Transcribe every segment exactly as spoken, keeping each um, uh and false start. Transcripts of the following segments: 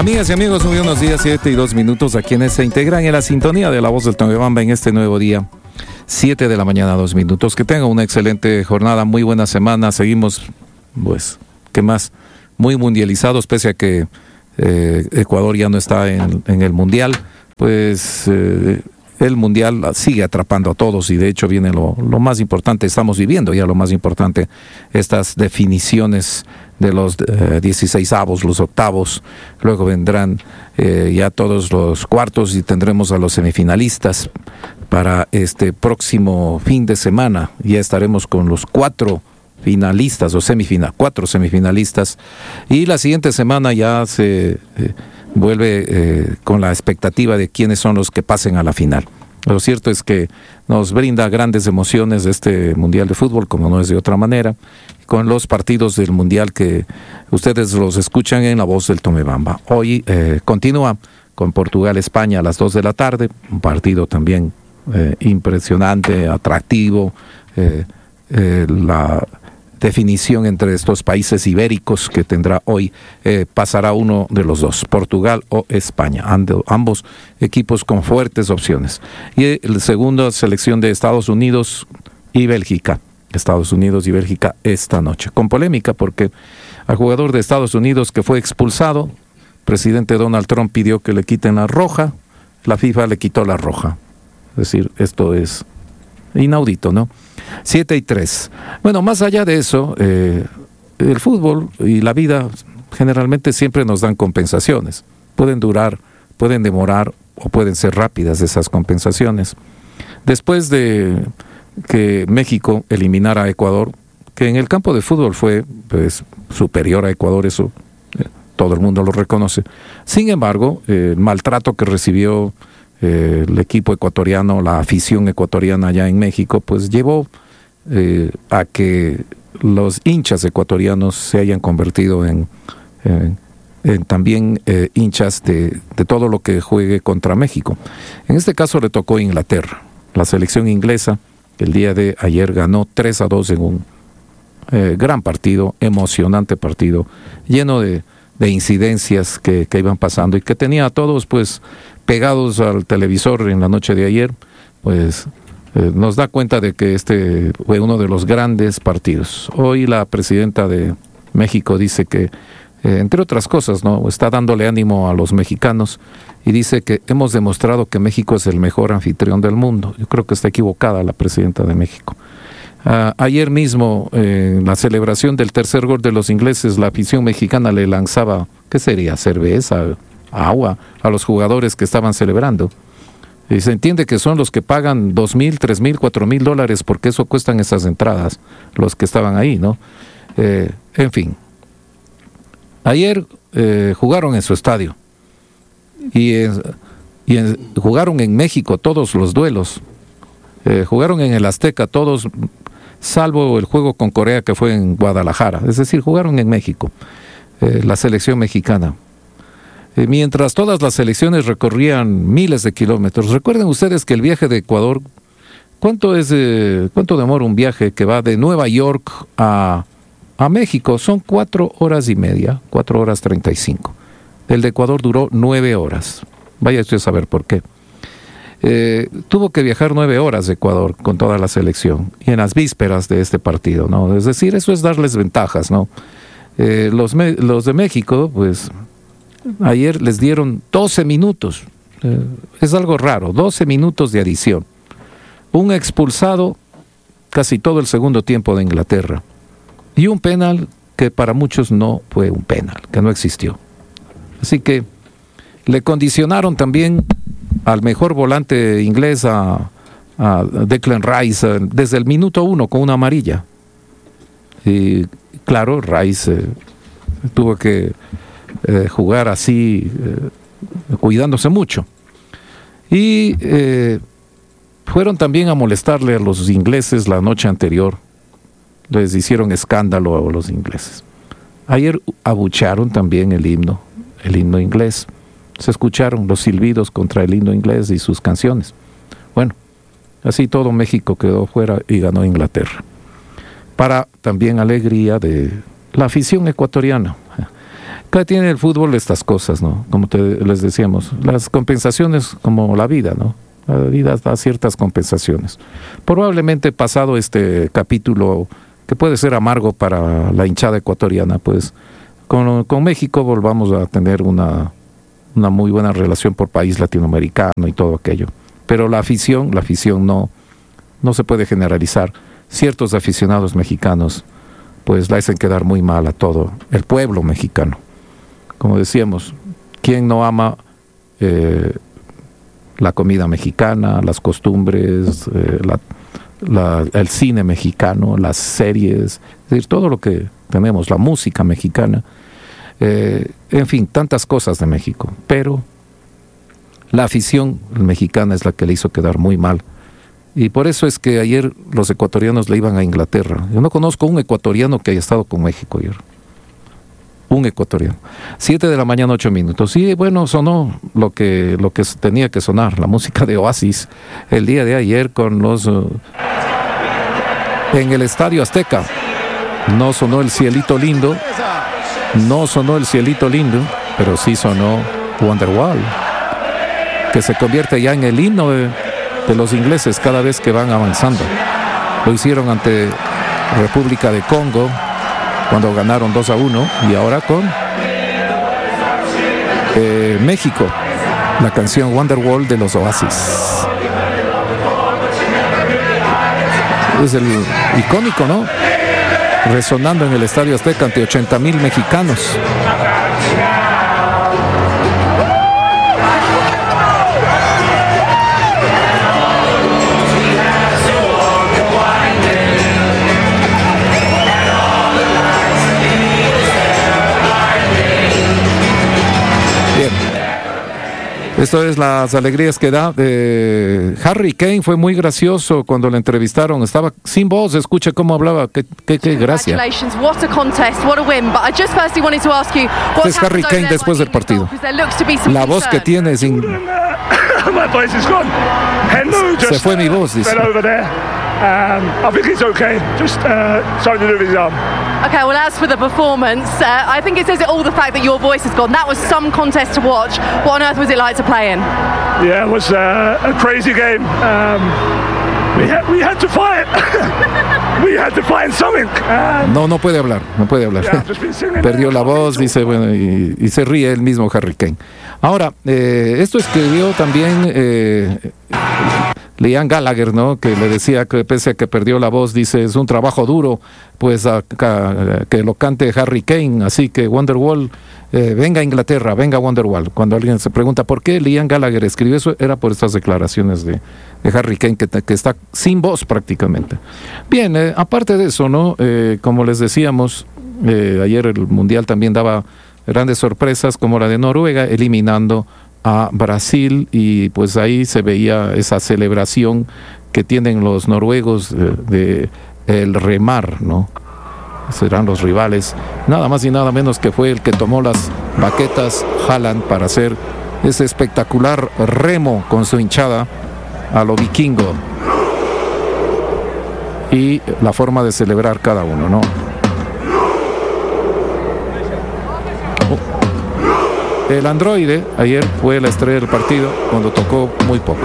Amigas y amigos, muy buenos días, siete y dos minutos a quienes se integran en la sintonía de La Voz del Tomebamba en este nuevo día, siete de la mañana, dos minutos. Que tengan una excelente jornada, muy buena semana. Seguimos, pues, ¿qué más? Muy mundializados, pese a que eh, Ecuador ya no está en, en el Mundial, pues eh, el Mundial sigue atrapando a todos y de hecho viene lo, lo más importante, estamos viviendo ya lo más importante, estas definiciones de los eh, dieciseisavos, los octavos, luego vendrán eh, ya todos los cuartos y tendremos a los semifinalistas para este próximo fin de semana. Ya estaremos con los cuatro finalistas o semifinal, cuatro semifinalistas, y la siguiente semana ya se eh, vuelve eh, con la expectativa de quiénes son los que pasen a la final. Lo cierto es que nos brinda grandes emociones este Mundial de Fútbol, como no es de otra manera, con los partidos del Mundial que ustedes los escuchan en La Voz del Tomebamba. Hoy eh, continúa con Portugal-España a las dos de la tarde, un partido también eh, impresionante, atractivo, eh, eh, la definición entre estos países ibéricos que tendrá hoy, eh, pasará uno de los dos, Portugal o España, Ando, ambos equipos con fuertes opciones. Y la segunda selección de Estados Unidos y Bélgica, Estados Unidos y Bélgica esta noche, con polémica porque al jugador de Estados Unidos que fue expulsado, el presidente Donald Trump pidió que le quiten la roja, la FIFA le quitó la roja. Es decir, esto es inaudito, ¿no? Siete y tres. Bueno, más allá de eso, eh, el fútbol y la vida generalmente siempre nos dan compensaciones. Pueden durar, pueden demorar o pueden ser rápidas esas compensaciones. Después de que México eliminara a Ecuador, que en el campo de fútbol fue pues, superior a Ecuador, eso eh, todo el mundo lo reconoce. Sin embargo, eh, el maltrato que recibió Eh, el equipo ecuatoriano, la afición ecuatoriana allá en México, pues llevó eh, a que los hinchas ecuatorianos se hayan convertido en, en, en también eh, hinchas de, de todo lo que juegue contra México. En este caso le tocó Inglaterra. La selección inglesa el día de ayer ganó tres a dos en un eh, gran partido, emocionante partido, lleno de, de incidencias que, que iban pasando y que tenía a todos pues pegados al televisor en la noche de ayer. Pues eh, nos da cuenta de que este fue uno de los grandes partidos. Hoy la presidenta de México dice que, eh, entre otras cosas, ¿no?, está dándole ánimo a los mexicanos y dice que hemos demostrado que México es el mejor anfitrión del mundo. Yo creo que está equivocada la presidenta de México. Uh, ayer mismo, eh, en la celebración del tercer gol de los ingleses, la afición mexicana le lanzaba, ¿qué sería?, cerveza, agua a los jugadores que estaban celebrando. Y se entiende que son los que pagan dos mil, tres mil, cuatro mil dólares, porque eso cuestan esas entradas, los que estaban ahí, ¿no? Eh, en fin. Ayer eh, jugaron en su estadio y, eh, y en, jugaron en México todos los duelos. Eh, jugaron en el Azteca todos, salvo el juego con Corea que fue en Guadalajara. Es decir, jugaron en México, eh, la selección mexicana. Mientras todas las selecciones recorrían miles de kilómetros. Recuerden ustedes que el viaje de Ecuador, ¿cuánto es de, cuánto demora un viaje que va de Nueva York a, a México? Son cuatro horas y media, cuatro horas treinta y cinco. El de Ecuador duró nueve horas. Vaya usted a saber por qué. Eh, tuvo que viajar nueve horas de Ecuador con toda la selección y en las vísperas de este partido, ¿no? Es decir, eso es darles ventajas, ¿no? Eh, los, me, los de México, pues ayer les dieron doce minutos, eh, es algo raro, doce minutos de adición. Un expulsado casi todo el segundo tiempo de Inglaterra y un penal que para muchos no fue un penal, que no existió. Así que le condicionaron también al mejor volante inglés, a, a Declan Rice, desde el minuto uno con una amarilla. Y claro, Rice eh, tuvo que Eh, jugar así, eh, cuidándose mucho. Y eh, fueron también a molestarle a los ingleses la noche anterior. Les hicieron escándalo a los ingleses. Ayer abuchearon también el himno, el himno inglés. Se escucharon los silbidos contra el himno inglés y sus canciones. Bueno, así todo México quedó fuera y ganó Inglaterra. Para también alegría de la afición ecuatoriana. Acá tiene el fútbol estas cosas, ¿no? Como te, les decíamos, las compensaciones como la vida, ¿no? La vida da ciertas compensaciones. Probablemente pasado este capítulo, que puede ser amargo para la hinchada ecuatoriana, pues con, con México volvamos a tener una, una muy buena relación por país latinoamericano y todo aquello. Pero la afición, la afición no, no se puede generalizar. Ciertos aficionados mexicanos pues la hacen quedar muy mal a todo el pueblo mexicano. Como decíamos, ¿quién no ama eh, la comida mexicana, las costumbres, eh, la, la, el cine mexicano, las series, es decir, todo lo que tenemos, la música mexicana, eh, en fin, tantas cosas de México? Pero la afición mexicana es la que le hizo quedar muy mal. Y por eso es que ayer los ecuatorianos le iban a Inglaterra. Yo no conozco un ecuatoriano que haya estado con México ayer. Un ecuatoriano. Siete de la mañana, ocho minutos. Y bueno, sonó lo que, lo que tenía que sonar, la música de Oasis, el día de ayer con los... Uh, en el Estadio Azteca. No sonó el Cielito Lindo, no sonó el Cielito Lindo, pero sí sonó Wonderwall, que se convierte ya en el himno de, de los ingleses cada vez que van avanzando. Lo hicieron ante República de Congo, cuando ganaron dos a uno, y ahora con eh, México, la canción Wonderwall de los Oasis. Es el icónico, ¿no? Resonando en el Estadio Azteca ante ochenta mil mexicanos. Esto es las alegrías que da. Eh, Harry Kane fue muy gracioso cuando le entrevistaron. Estaba sin voz, escucha cómo hablaba. Qué, qué, qué gracia. Este es Harry Kane después del partido. La voz que tiene es in... Se fue mi voz, dice. Um, I think it's okay. Just uh, something to do with his arm. Okay, well, as for the performance, uh, I think it says it all, the fact that your voice has gone. That was some contest to watch. What on earth was it like to play in? Yeah, it was uh, a crazy game. Um, we, ha- we had to fight. We had to find something. Um, no, no puede hablar, no puede hablar. Yeah, perdió la voz, dice, bueno, y, y se ríe el mismo Harry Kane. Ahora, eh, esto escribió también... Eh, Liam Gallagher, ¿no? Que le decía que pese a que perdió la voz, dice, es un trabajo duro, pues a, a, que lo cante Harry Kane, así que Wonderwall, eh, venga a Inglaterra, venga Wonderwall. Cuando alguien se pregunta por qué Liam Gallagher escribió eso, era por estas declaraciones de, de Harry Kane, que, que está sin voz prácticamente. Bien, eh, aparte de eso, ¿no? Eh, como les decíamos, eh, ayer el Mundial también daba grandes sorpresas, como la de Noruega, eliminando a Brasil, y pues ahí se veía esa celebración que tienen los noruegos de, de el remar, ¿no? Serán los rivales, nada más y nada menos que fue el que tomó las baquetas Haaland para hacer ese espectacular remo con su hinchada a lo vikingo, y la forma de celebrar cada uno, ¿no? El androide ayer fue la estrella del partido cuando tocó muy poco.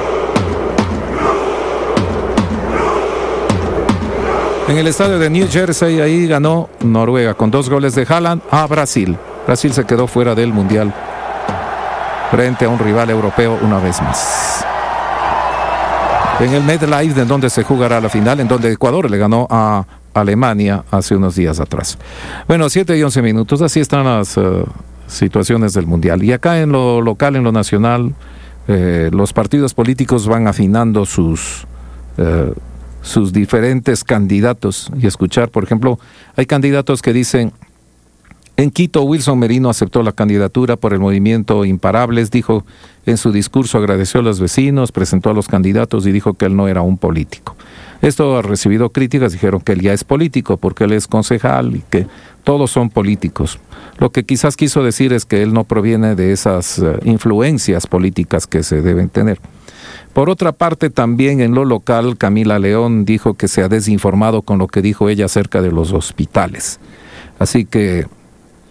En el estadio de New Jersey, ahí ganó Noruega con dos goles de Haaland a Brasil. Brasil se quedó fuera del Mundial frente a un rival europeo una vez más. En el MetLife, en donde se jugará la final, en donde Ecuador le ganó a Alemania hace unos días atrás. Bueno, siete y once minutos, así están las... Uh, situaciones del Mundial. Y acá en lo local, en lo nacional, eh, los partidos políticos van afinando sus, eh, sus diferentes candidatos, y escuchar, por ejemplo, hay candidatos que dicen, en Quito, Wilson Merino aceptó la candidatura por el movimiento Imparables, dijo en su discurso, agradeció a los vecinos, presentó a los candidatos y dijo que él no era un político. Esto ha recibido críticas, dijeron que él ya es político porque él es concejal y que todos son políticos. Lo que quizás quiso decir es que él no proviene de esas uh, influencias políticas que se deben tener. Por otra parte, también en lo local, Camila León dijo que se ha desinformado con lo que dijo ella acerca de los hospitales. Así que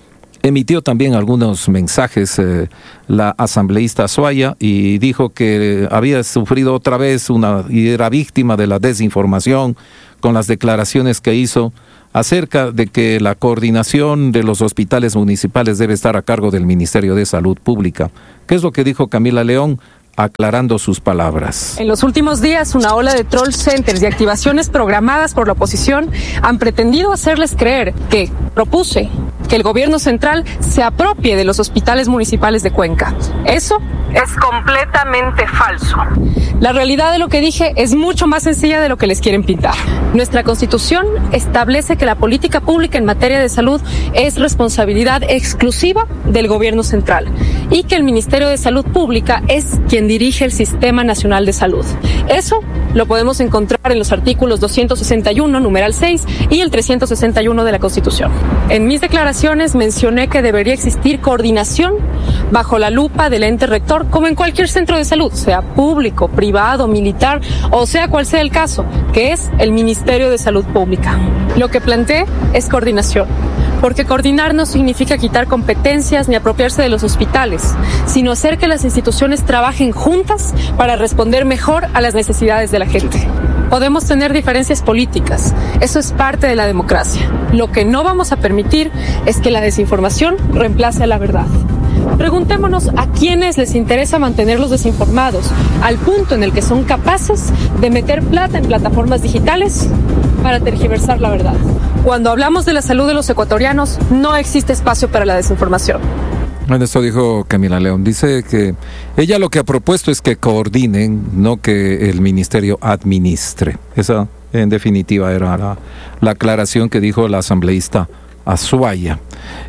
emitió también algunos mensajes eh, la asambleísta Azuaya y dijo que había sufrido otra vez una y era víctima de la desinformación con las declaraciones que hizo acerca de que la coordinación de los hospitales municipales debe estar a cargo del Ministerio de Salud Pública. ¿Qué es lo que dijo Camila León? Aclarando sus palabras. En los últimos días, una ola de troll centers y activaciones programadas por la oposición han pretendido hacerles creer que propuse que el gobierno central se apropie de los hospitales municipales de Cuenca. Eso es completamente falso. La realidad de lo que dije es mucho más sencilla de lo que les quieren pintar. Nuestra Constitución establece que la política pública en materia de salud es responsabilidad exclusiva del gobierno central y que el Ministerio de Salud Pública es quien dirige el Sistema Nacional de Salud. Eso lo podemos encontrar en los artículos doscientos sesenta y uno, numeral seis, y el trescientos sesenta y uno de la Constitución. En mis declaraciones mencioné que debería existir coordinación bajo la lupa del ente rector, como en cualquier centro de salud, sea público, privado, militar, o sea cual sea el caso, que es el Ministerio de Salud Pública. Lo que planteé es coordinación, porque coordinar no significa quitar competencias ni apropiarse de los hospitales, sino hacer que las instituciones trabajen juntas para responder mejor a las necesidades de la gente. Podemos tener diferencias políticas, eso es parte de la democracia. Lo que no vamos a permitir es que la desinformación reemplace a la verdad. Preguntémonos a quienes les interesa mantenerlos desinformados, al punto en el que son capaces de meter plata en plataformas digitales para tergiversar la verdad. Cuando hablamos de la salud de los ecuatorianos, no existe espacio para la desinformación. Bueno, esto dijo Camila León. Dice que ella lo que ha propuesto es que coordinen, no que el ministerio administre. Esa, en definitiva, era la, la aclaración que dijo la asambleísta Azuaya.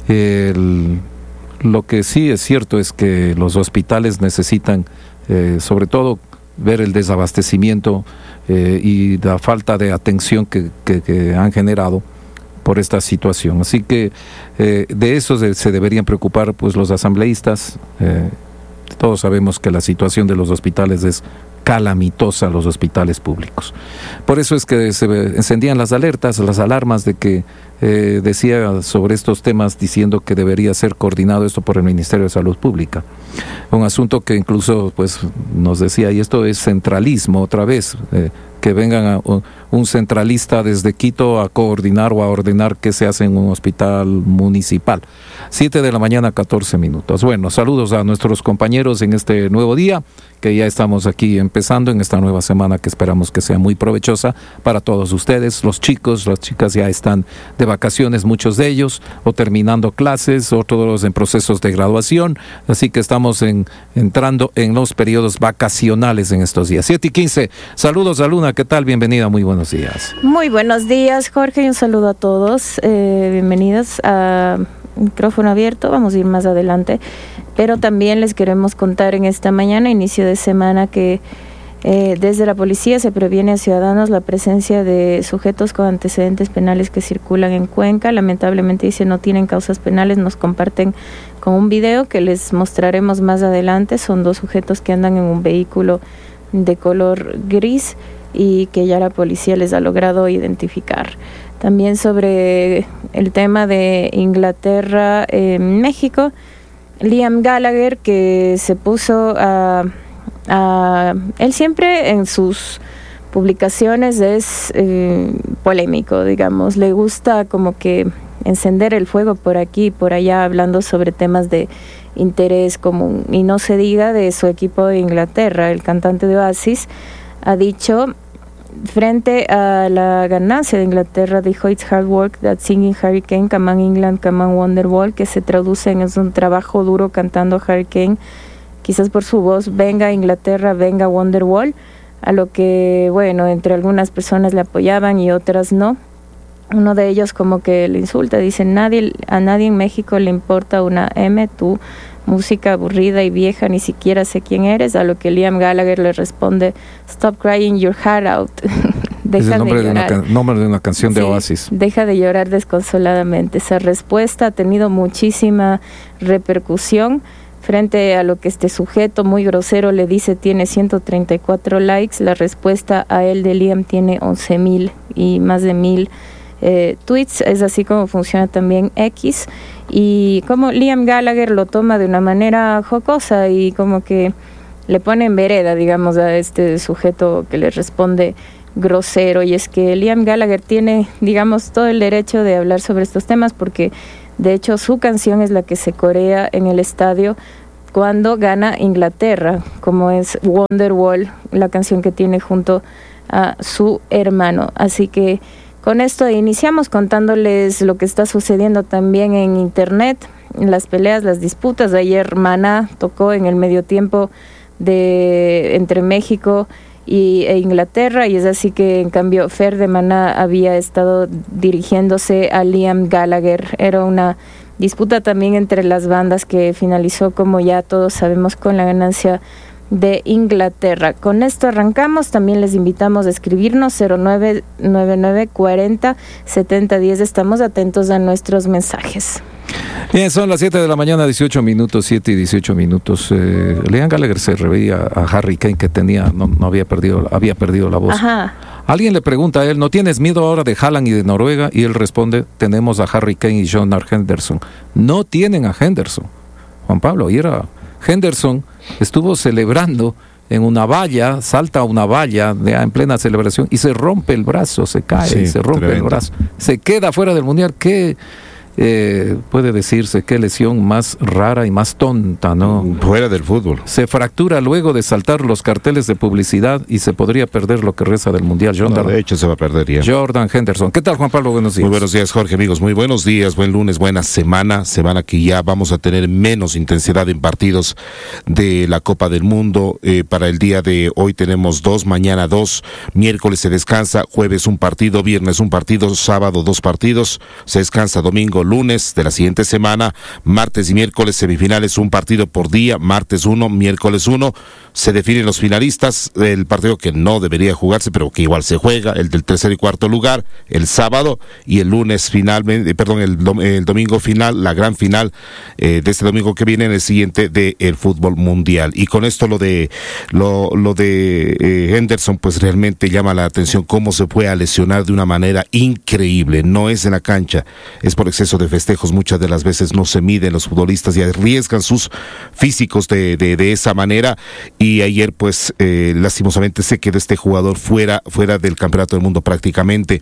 El, lo que sí es cierto es que los hospitales necesitan, eh, sobre todo, ver el desabastecimiento eh, y la falta de atención que, que, que han generado por esta situación. Así que eh, de eso se, se deberían preocupar pues los asambleístas. Eh, todos sabemos que la situación de los hospitales es calamitosa, los hospitales públicos. Por eso es que se encendían las alertas, las alarmas de que eh, decía sobre estos temas diciendo que debería ser coordinado esto por el Ministerio de Salud Pública. Un asunto que incluso pues nos decía, y esto es centralismo otra vez, eh, que vengan a, un centralista desde Quito a coordinar o a ordenar qué se hace en un hospital municipal. Siete de la mañana, catorce minutos. Bueno, saludos a nuestros compañeros en este nuevo día, que ya estamos aquí empezando en esta nueva semana que esperamos que sea muy provechosa para todos ustedes. Los chicos, las chicas ya están de vacaciones, muchos de ellos, o terminando clases, otros en procesos de graduación, así que estamos en, entrando en los periodos vacacionales en estos días. Siete y quince, saludos a Luna, ¿qué tal? Bienvenida, muy buenos días. Muy buenos días, Jorge, y un saludo a todos. Eh, bienvenidos a Micrófono Abierto, vamos a ir más adelante, pero también les queremos contar en esta mañana, inicio de semana, que eh, desde la policía se previene a ciudadanos la presencia de sujetos con antecedentes penales que circulan en Cuenca. Lamentablemente dice no tienen causas penales, nos comparten con un video que les mostraremos más adelante. Son dos sujetos que andan en un vehículo de color gris y que ya la policía les ha logrado identificar. También sobre el tema de Inglaterra, eh, México, Liam Gallagher, que se puso a, a... Él siempre en sus publicaciones es eh, polémico, digamos, le gusta como que encender el fuego por aquí y por allá, hablando sobre temas de interés común. Y no se diga de su equipo de Inglaterra. El cantante de Oasis ha dicho, frente a la ganancia de Inglaterra, dijo, "It's hard work that singing Hurricane, come on England, come on Wonderwall", que se traduce en es un trabajo duro cantando Hurricane, quizás por su voz, venga Inglaterra, venga Wonderwall, a lo que, bueno, entre algunas personas le apoyaban y otras no. Uno de ellos como que le insulta, dice, nadie, a nadie en México le importa una M, tú, música aburrida y vieja, ni siquiera sé quién eres, a lo que Liam Gallagher le responde, "Stop crying your heart out". Deja es el nombre de, de, una, nombre de una canción de sí, Oasis. Deja de llorar desconsoladamente. Esa respuesta ha tenido muchísima repercusión frente a lo que este sujeto muy grosero le dice tiene ciento treinta y cuatro likes. La respuesta a él de Liam tiene once mil y más de mil Eh, tweets. Es así como funciona también X, y como Liam Gallagher lo toma de una manera jocosa y como que le pone en vereda, digamos, a este sujeto que le responde grosero, y es que Liam Gallagher tiene, digamos, todo el derecho de hablar sobre estos temas porque de hecho su canción es la que se corea en el estadio cuando gana Inglaterra, como es Wonderwall, la canción que tiene junto a su hermano. Así que con esto iniciamos contándoles lo que está sucediendo también en internet, las peleas, las disputas. Ayer Maná tocó en el medio tiempo de entre México y, e Inglaterra, y es así que en cambio Fer de Maná había estado dirigiéndose a Liam Gallagher. Era una disputa también entre las bandas que finalizó, como ya todos sabemos, con la ganancia de Inglaterra. Con esto arrancamos. También les invitamos a escribirnos cero nueve nueve nueve cuarenta setenta diez. Estamos atentos a nuestros mensajes. Bien, son las siete de la mañana, dieciocho minutos, siete y dieciocho minutos. Eh, Liam Gallagher se refería a Harry Kane, que tenía, no, no había perdido, había perdido la voz. Ajá. Alguien le pregunta a él, ¿no tienes miedo ahora de Haaland y de Noruega? Y él responde, tenemos a Harry Kane y John Henderson. No tienen a Henderson, Juan Pablo. Y era Henderson, estuvo celebrando en una valla, salta a una valla de, en plena celebración y se rompe el brazo, se cae, sí, se rompe tremendo. el brazo, se queda fuera del Mundial. ¿Qué eh, puede decirse? ¿Qué lesión más rara y más tonta, no? Fuera del fútbol. Se fractura luego de saltar los carteles de publicidad y se podría perder lo que resta del Mundial. Jordan, no, de hecho se va a perder ya. Jordan Henderson. ¿Qué tal, Juan Pablo? Buenos días. Muy buenos días, Jorge, amigos. Muy buenos días, buen lunes, buena semana. Semana que ya vamos a tener menos intensidad en partidos de la Copa del Mundo. Eh, para el día de hoy tenemos dos, mañana dos, miércoles se descansa, jueves un partido, viernes un partido, sábado dos partidos, se descansa domingo, lunes de la siguiente semana, martes y miércoles semifinales, un partido por día, martes uno, miércoles uno, se definen los finalistas, el partido que no debería jugarse, pero que igual se juega, el del tercer y cuarto lugar, el sábado, y el lunes finalmente, perdón, el, dom- el domingo final, la gran final eh, de este domingo que viene, en el siguiente del fútbol mundial. Y con esto lo de lo, lo de eh, Henderson, pues realmente llama la atención cómo se fue a lesionar de una manera increíble. No es en la cancha, es por exceso de festejos. Muchas de las veces no se miden los futbolistas y arriesgan sus físicos de, de, de esa manera, y ayer pues eh, lastimosamente se quedó este jugador fuera, fuera del campeonato del mundo prácticamente,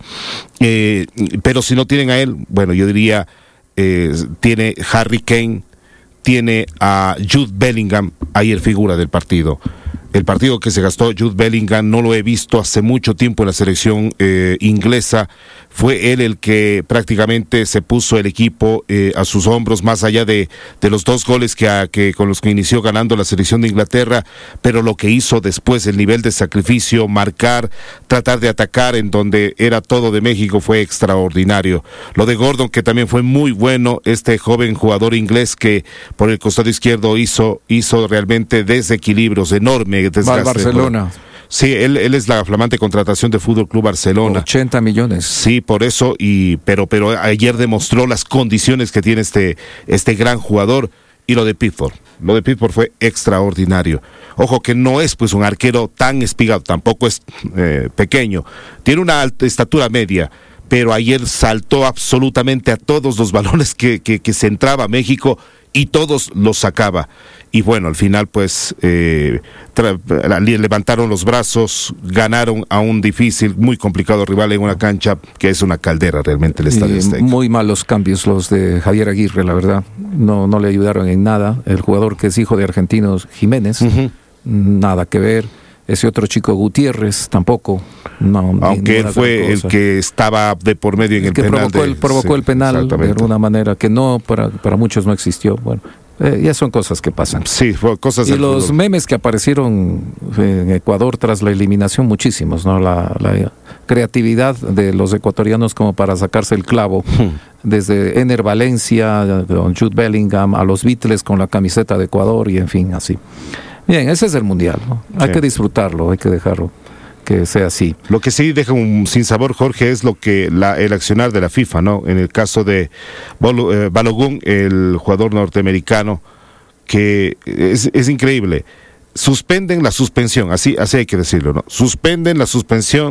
eh, pero si no tienen a él, bueno, yo diría eh, tiene Harry Kane, tiene a Jude Bellingham, ayer figura del partido. El partido que se gastó Jude Bellingham no lo he visto hace mucho tiempo en la selección eh, inglesa. Fue él el que prácticamente se puso el equipo eh, a sus hombros, más allá de, de los dos goles que, a, que con los que inició ganando la selección de Inglaterra, pero lo que hizo después, el nivel de sacrificio, marcar, tratar de atacar en donde era todo de México, fue extraordinario. Lo de Gordon, que también fue muy bueno, este joven jugador inglés que por el costado izquierdo hizo, hizo realmente desequilibrios enormes. Va al Barcelona. Sí, él, él es la flamante contratación de Fútbol Club Barcelona. ochenta millones. Sí, por eso, y pero pero ayer demostró las condiciones que tiene este, este gran jugador. Y lo de Pickford, lo de Pickford fue extraordinario. Ojo que no es pues un arquero tan espigado, tampoco es eh, pequeño. Tiene una alta estatura media, pero ayer saltó absolutamente a todos los balones que, que, que se entraba a México y todos los sacaba. Y bueno, al final pues eh, tra- levantaron los brazos, ganaron a un difícil, muy complicado rival en una cancha que es una caldera realmente el Estadio Azteca. Muy malos cambios los de Javier Aguirre, la verdad. No, no le ayudaron en nada. El jugador que es hijo de argentinos, Jiménez, uh-huh. nada que ver. Ese otro chico Gutiérrez tampoco. No, aunque él fue el que estaba de por medio en el, el que penal. Provocó, de, el, provocó sí, el penal de alguna manera que no, para, para muchos no existió. Bueno, eh, ya son cosas que pasan. Sí, fue cosas. Y los fútbol. Memes que aparecieron en Ecuador tras la eliminación, muchísimos, ¿no? La, la creatividad de los ecuatorianos como para sacarse el clavo. Hmm. Desde Ener Valencia, con Jude Bellingham, a los Beatles con la camiseta de Ecuador y en fin, así. Bien, ese es el mundial, ¿no? Hay sí. que disfrutarlo, hay que dejarlo que sea así. Lo que sí deja un sinsabor, Jorge, es lo que la, el accionar de la FIFA, ¿no? En el caso de Bol, eh, Balogun, el jugador norteamericano, que es, es increíble. Suspenden la suspensión, así, así hay que decirlo, ¿no? Suspenden la suspensión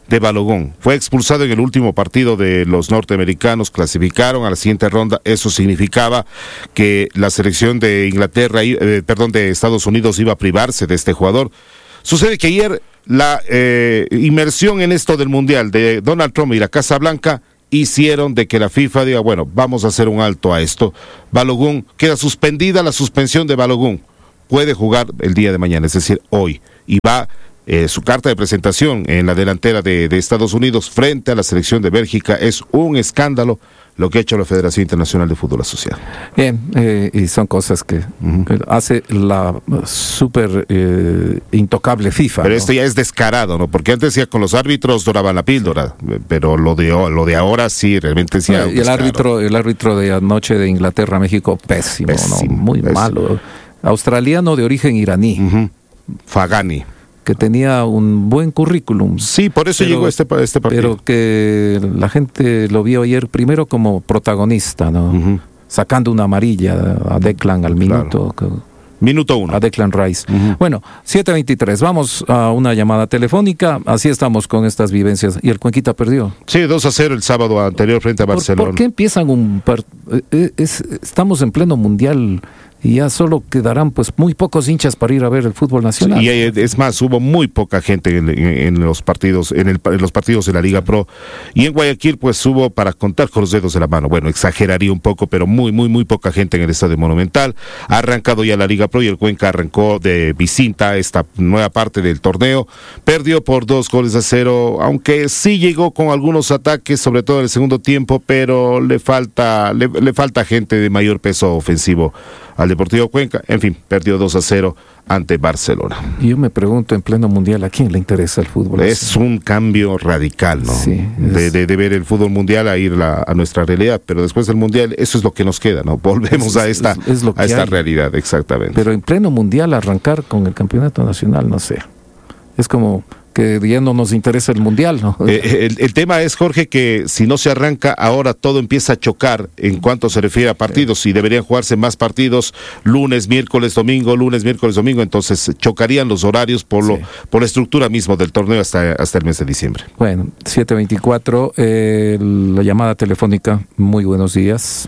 de Balogun. Fue expulsado en el último partido de los norteamericanos, clasificaron a la siguiente ronda. Eso significaba que la selección de Inglaterra, eh, perdón, de Estados Unidos iba a privarse de este jugador. Sucede que ayer la eh, inmersión en esto del Mundial de Donald Trump y la Casa Blanca hicieron de que la FIFA diga, bueno, vamos a hacer un alto a esto. Balogun, queda suspendida la suspensión de Balogun. Puede jugar el día de mañana, es decir, hoy. Y va eh, su carta de presentación en la delantera de, de Estados Unidos frente a la selección de Bélgica. Es un escándalo lo que ha hecho la Federación Internacional de Fútbol Asociado. Bien, eh, y son cosas que uh-huh. hace la súper eh, intocable FIFA. Pero ¿no? esto ya es descarado, ¿no? Porque antes ya con los árbitros doraban la píldora, pero lo de lo de ahora sí, realmente sí. No, y el árbitro, el árbitro de anoche de Inglaterra-México, pésimo, pésimo, ¿no? Muy pésimo. malo. Australiano de origen iraní. Uh-huh. Fagani. Que tenía un buen currículum. Sí, por eso pero, llegó este, este partido. Pero que la gente lo vio ayer primero como protagonista, ¿no? Uh-huh. Sacando una amarilla a Declan al minuto. Claro. Minuto uno. A Declan Rice. Uh-huh. Bueno, siete veintitrés. Vamos a una llamada telefónica. Así estamos con estas vivencias. ¿Y el Cuenquita perdió? Sí, dos a cero el sábado anterior frente a Barcelona. ¿Por, ¿por qué empiezan un... Par... Es, estamos en pleno mundial... y ya solo quedarán pues muy pocos hinchas para ir a ver el fútbol nacional. Sí, y es más, hubo muy poca gente en, en, en los partidos, en, el, en los partidos de la Liga Pro, y en Guayaquil pues hubo para contar con los dedos de la mano. Bueno, exageraría un poco, pero muy, muy, muy poca gente en el Estadio Monumental. Ha arrancado ya la Liga Pro y el Cuenca arrancó de visita esta nueva parte del torneo. Perdió por dos goles a cero, aunque sí llegó con algunos ataques, sobre todo en el segundo tiempo, pero le falta, le, le falta gente de mayor peso ofensivo al Deportivo Cuenca. En fin, perdió dos a cero ante Barcelona. Y yo me pregunto, en pleno mundial, ¿a quién le interesa el fútbol? Es un cambio radical, ¿no? Sí, es... de, de, de ver el fútbol mundial a ir la, a nuestra realidad, pero después del mundial, eso es lo que nos queda, ¿no? Volvemos es, a esta, es, es a esta realidad, exactamente. Pero en pleno mundial arrancar con el campeonato nacional, no sé. Es como... que ya no nos interesa el mundial, ¿no? Eh, el, el tema es, Jorge, que si no se arranca, ahora todo empieza a chocar en cuanto se refiere a partidos, sí. Y deberían jugarse más partidos, lunes, miércoles, domingo, lunes, miércoles, domingo, entonces chocarían los horarios por lo sí. por la estructura mismo del torneo hasta, hasta el mes de diciembre. Bueno, siete veinticuatro, eh, la llamada telefónica, muy buenos días.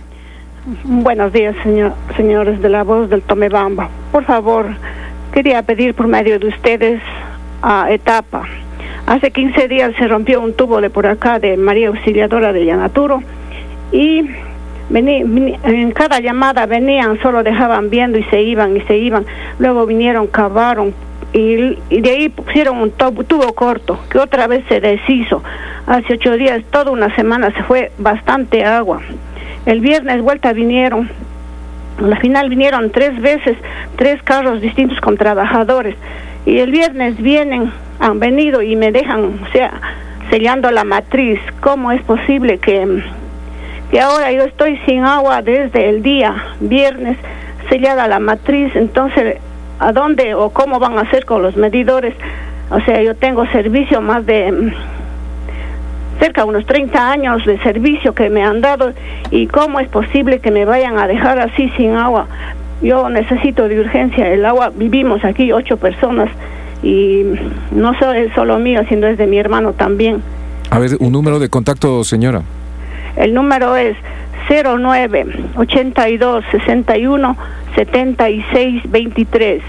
Buenos días, señor, señores de la Voz del Tomebamba. Por favor, quería pedir por medio de ustedes a Etapa. Hace quince días se rompió un tubo de por acá de María Auxiliadora de Llanaturo y vení, vení, en cada llamada venían, solo dejaban viendo y se iban y se iban. Luego vinieron, cavaron y, y de ahí pusieron un tubo, tubo corto que otra vez se deshizo. Hace ocho días, toda una semana se fue bastante agua. El viernes vuelta vinieron, al final vinieron tres veces, tres carros distintos con trabajadores. Y el viernes vienen, han venido y me dejan, o sea, sellando la matriz. ¿Cómo es posible que, que ahora yo estoy sin agua desde el día viernes, sellada la matriz? Entonces, ¿a dónde o cómo van a hacer con los medidores? O sea, yo tengo servicio más de cerca de unos treinta años de servicio que me han dado, y ¿cómo es posible que me vayan a dejar así sin agua? Yo necesito de urgencia el agua. Vivimos aquí ocho personas y no es solo mío, sino es de mi hermano también. A ver, un número de contacto, señora. El número es cero nueve ochenta y dos sesenta y uno setenta y seis veintitrés.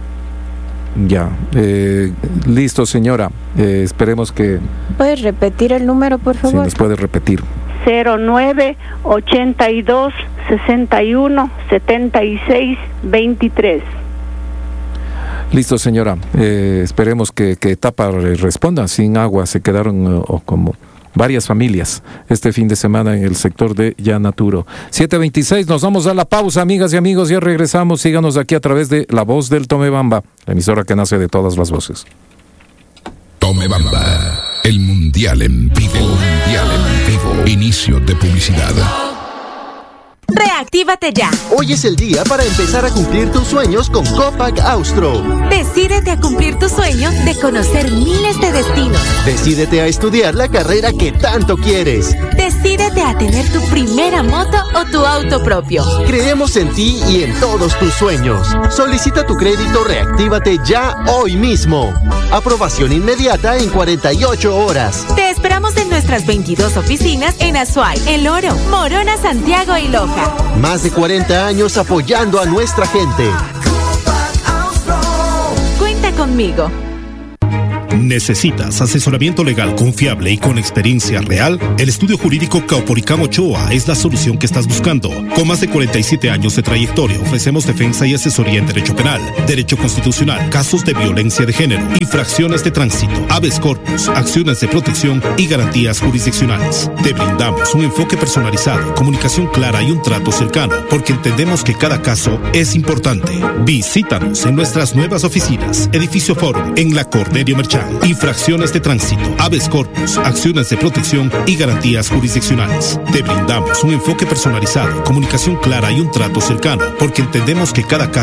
Ya, eh, listo, señora. Eh, esperemos que... ¿Puedes repetir el número, por favor? Sí, nos puede repetir. cero nueve ochenta y dos sesenta y uno setenta y seis veintitrés. Listo, señora. Eh, esperemos que, que Etapa responda. Sin agua se quedaron o, o como varias familias este fin de semana en el sector de Llanaturo. siete veintiséis, nos vamos a la pausa, amigas y amigos. Ya regresamos. Síganos aquí a través de La Voz del Tomebamba, la emisora que nace de todas las voces. Tomebamba, el mundial en vivo. Mundial en vivo. Inicio de publicidad. Reactívate ya. Hoy es el día para empezar a cumplir tus sueños con Copac Austro. Decídete a cumplir tu sueño de conocer miles de destinos. Decídete a estudiar la carrera que tanto quieres. Decídete a tener tu primera moto o tu auto propio. Creemos en ti y en todos tus sueños. Solicita tu crédito Reactívate ya hoy mismo. Aprobación inmediata en cuarenta y ocho horas. Te esperamos en nuestras veintidós oficinas en Azuay, El Oro, Morona, Santiago y Loja. Más de cuarenta años apoyando a nuestra gente. Cuenta conmigo. ¿Necesitas asesoramiento legal confiable y con experiencia real? El estudio jurídico Caupolicán Ochoa es la solución que estás buscando. Con más de cuarenta y siete años de trayectoria, ofrecemos defensa y asesoría en derecho penal, derecho constitucional, casos de violencia de género, infracciones de tránsito, habeas corpus, acciones de protección y garantías jurisdiccionales. Te brindamos un enfoque personalizado, comunicación clara y un trato cercano, porque entendemos que cada caso es importante. Visítanos en nuestras nuevas oficinas, Edificio Forum, en la Cornelio Merchán. Infracciones de tránsito, habeas corpus, acciones de protección y garantías jurisdiccionales. Te brindamos un enfoque personalizado, comunicación clara y un trato cercano, porque entendemos que cada caso